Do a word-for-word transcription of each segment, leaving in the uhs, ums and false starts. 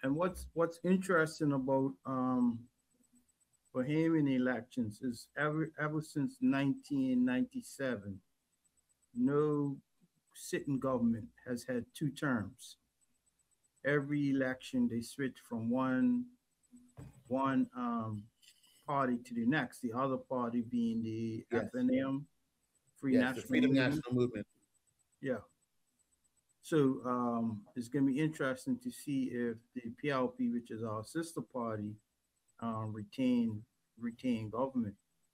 and what's what's interesting about um, Bahamian elections is ever ever since nineteen ninety-seven, no sitting government has had two terms. Every election they switch from one one um, party to the next. The other party being the Yes, F N M, Free yes, the National Freedom Movement. National Movement. Yeah. So um, it's going to be interesting to see if the P L P, which is our sister party, um, retain retain government.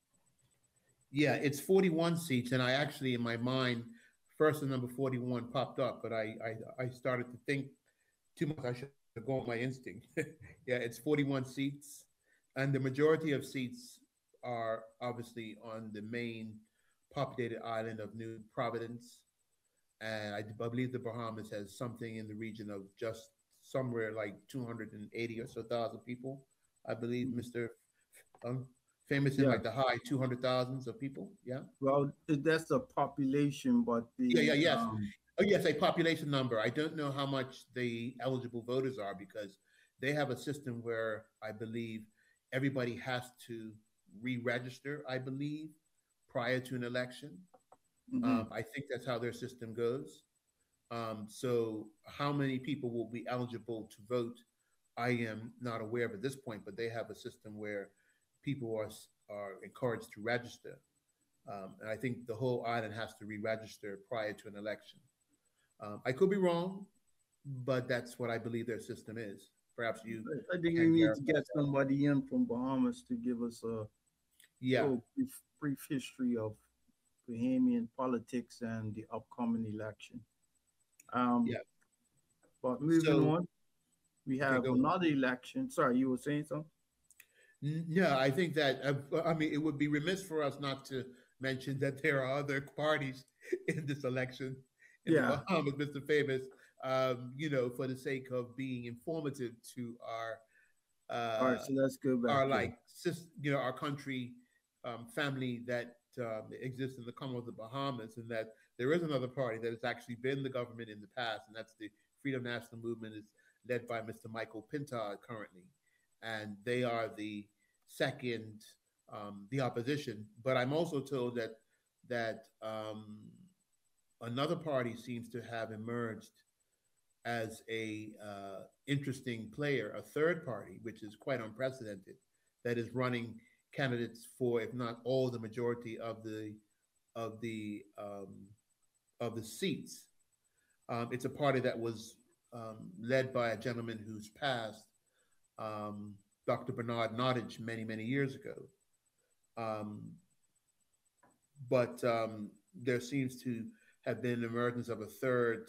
Yeah, it's forty-one seats, and I actually, in my mind, first the number forty-one popped up, but I I, I started to think too much. I should go on my instinct. Yeah, it's forty-one seats, and the majority of seats are obviously on the main populated island of New Providence, and I, I believe the Bahamas has something in the region of just somewhere like two hundred eighty or so thousand people. I believe Mhm. Mister Um, famous in Yeah. like the high two hundred thousands of people. Yeah. Well, that's the population, but Yeah, yeah, the yes. um, Oh, yes, a population number. I don't know how much the eligible voters are because they have a system where I believe everybody has to re-register, I believe, prior to an election. mhm. Um, I think that's how their system goes. Um, so how many people will be eligible to vote? I am not aware of at this point, but they have a system where people are are encouraged to register. Um, and I think the whole island has to re-register prior to an election. Um, I could be wrong, but that's what I believe their system is. Perhaps you I think we can need to verify get that. somebody in from Bahamas to give us a Yeah, little brief, brief history of Bahamian politics and the upcoming election. Um, yeah. but moving So on, we okay, have go on. another election. Sorry, you were saying something? No, I think that uh, I mean it would be remiss for us not to mention that there are other parties in this election in the Yeah. Bahamas, Mister Famous. Um, you know, for the sake of being informative to our All right, uh, so let's go back our here. like sis, you know, our country um, family that um, exists in the Commonwealth of the Bahamas, and that there is another party that has actually been the government in the past, and that's the Freedom National Movement, is led by Mister Michael Pintard currently, and they are the second, um, the opposition. But I'm also told that that um, another party seems to have emerged as a uh, interesting player, a third party, which is quite unprecedented, that is running candidates for, if not all, the majority of the of the um, of the seats. Um, it's a party that was um, led by a gentleman who's passed, um, Doctor Bernard Nottage, many many years ago. Um, but um, there seems to have been an emergence of a third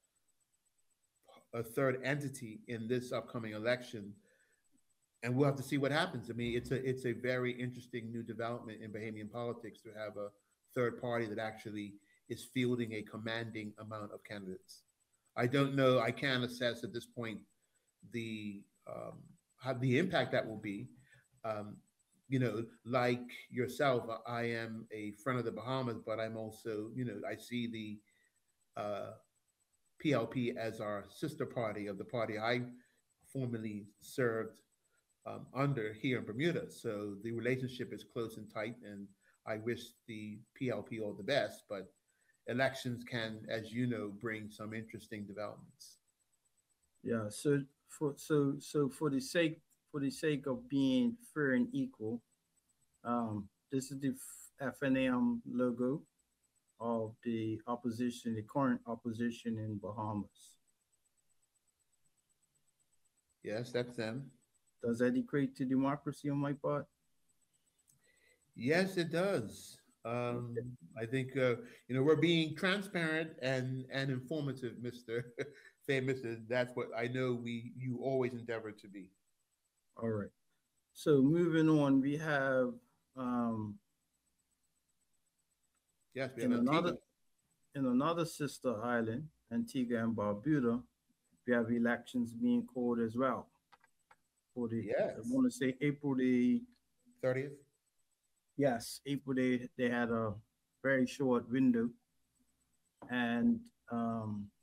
a third entity in this upcoming election, and we'll have to see what happens. I mean, it's a it's a very interesting new development in Bahamian politics to have a third party that actually is fielding a commanding amount of candidates. I don't know. I can't assess at this point the um, how the impact that will be. Um, you know, like yourself, I am a friend of the Bahamas, but I'm also, you know, I see the uh, P L P as our sister party of the party I formerly served um, under here in Bermuda. So the relationship is close and tight, and I wish the P L P all the best. But elections can, as you know, bring some interesting developments. Yeah. So for so so for the sake for the sake of being fair and equal, um, this is the F N M logo of the opposition, the current opposition in Bahamas. Yes, that's them. Does that equate to democracy on my part? Yes, it does. Um, Okay. I think uh, you know we're being transparent and and informative, Mister Famous, and that's what I know we you always endeavor to be. All right. So moving on, we have um, Yes, we have in another Antigua. in another sister island, Antigua and Barbuda, we have elections being called as well for the. I Yes, want to say April the thirtieth. yes April they they had a very short window, and um,